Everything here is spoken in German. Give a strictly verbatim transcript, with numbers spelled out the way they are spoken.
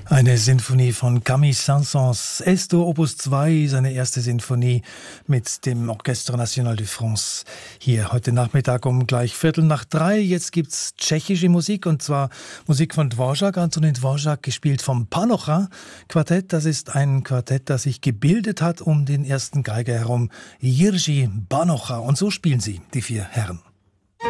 Eine Sinfonie von Camille Saint-Saëns, Es-Dur Opus zwei, seine erste Sinfonie mit dem Orchestre National de France. Hier heute Nachmittag um gleich Viertel nach drei. Jetzt gibt's tschechische Musik, und zwar Musik von Dvořák, Antonín Dvořák, gespielt vom Panocha Quartett. Das ist ein Quartett, das sich gebildet hat um den ersten Geiger herum, Jiří Banocha. Und so spielen sie, die vier Herren.